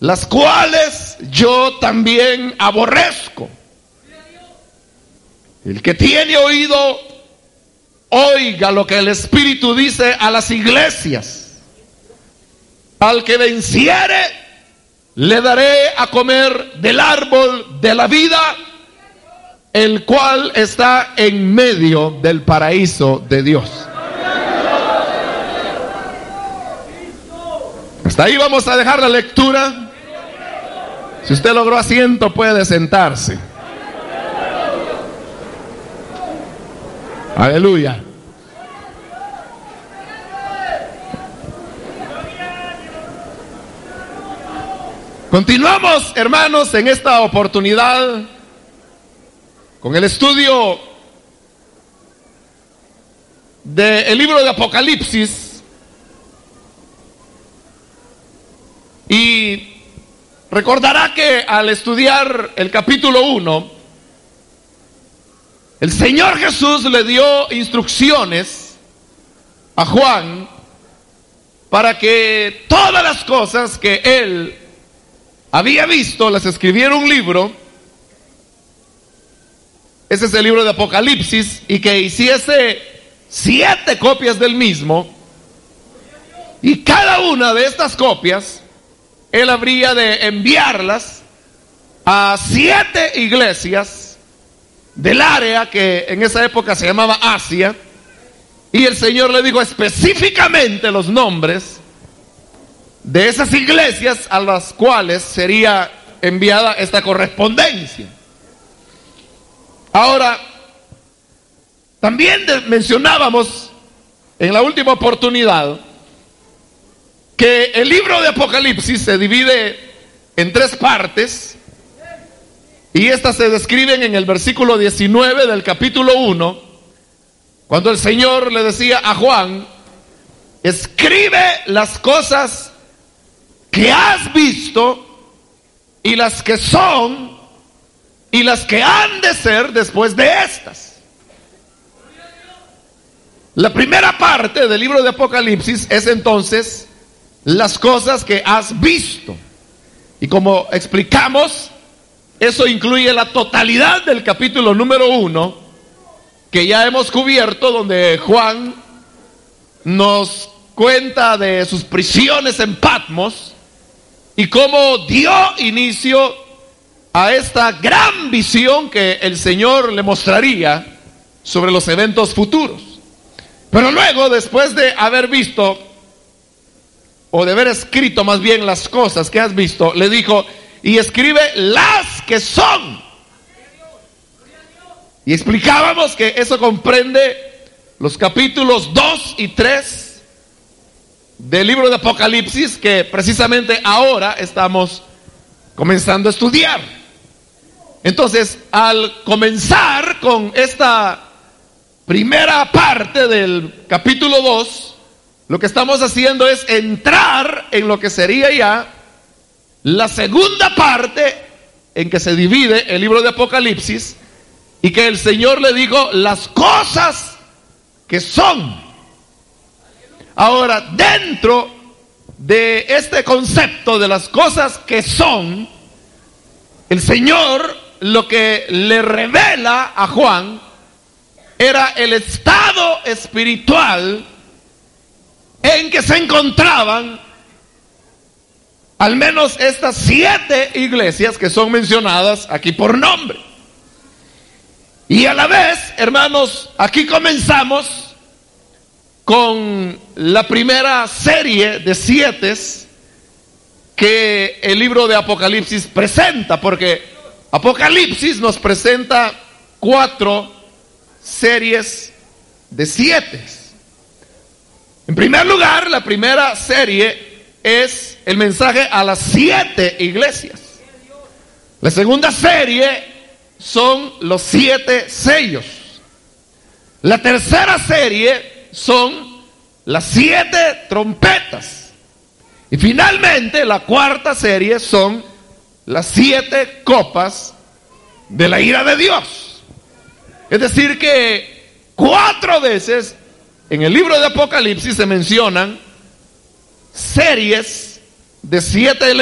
las cuales yo también aborrezco. El que tiene oído, oiga lo que el Espíritu dice a las iglesias. Al que venciere, le daré a comer del árbol de la vida, el cual está en medio del paraíso de Dios. Hasta ahí vamos a dejar la lectura. Si usted logró asiento, puede sentarse. Aleluya. Continuamos, hermanos, en esta oportunidad con el estudio del libro de Apocalipsis. Y recordará que al estudiar el capítulo 1, el Señor Jesús le dio instrucciones a Juan para que todas las cosas que él había visto las escribiera en un libro. Ese es el libro de Apocalipsis, y que hiciese 7 copias del mismo, y cada una de estas copias él habría de enviarlas a 7 iglesias del área que en esa época se llamaba Asia. Y el Señor le dijo específicamente los nombres de esas iglesias a las cuales sería enviada esta correspondencia. Ahora, también mencionábamos en la última oportunidad que el libro de Apocalipsis se divide en 3 partes, y estas se describen en el versículo 19 del capítulo 1, cuando el Señor le decía a Juan: escribe las cosas que has visto, y las que son, y las que han de ser después de estas. La primera parte del libro de Apocalipsis es entonces las cosas que has visto. Y como explicamos, eso incluye la totalidad del capítulo número 1, que ya hemos cubierto, donde Juan nos cuenta de sus prisiones en Patmos y cómo dio inicio a esta gran visión que el Señor le mostraría sobre los eventos futuros. Pero luego, después de haber visto, o de haber escrito más bien las cosas que has visto, le dijo: y escribe las que son. Y explicábamos que eso comprende los capítulos 2 y 3 del libro de Apocalipsis, que precisamente ahora estamos comenzando a estudiar. Entonces, al comenzar con esta primera parte del capítulo 2, lo que estamos haciendo es entrar en lo que sería ya la segunda parte en que se divide el libro de Apocalipsis, y que el Señor le dijo las cosas que son. Ahora, dentro de este concepto de las cosas que son, el Señor lo que le revela a Juan era el estado espiritual en que se encontraban al menos estas 7 iglesias que son mencionadas aquí por nombre. Y a la vez, hermanos, aquí comenzamos con la primera serie de 7 que el libro de Apocalipsis presenta, porque Apocalipsis nos presenta 4 series de 7. En primer lugar, la primera serie es el mensaje a las 7 iglesias. La segunda serie son los 7 sellos. La tercera serie son las 7 trompetas. Y finalmente la cuarta serie son las 7 copas de la ira de Dios. Es decir que 4 veces en el libro de Apocalipsis se mencionan series de 7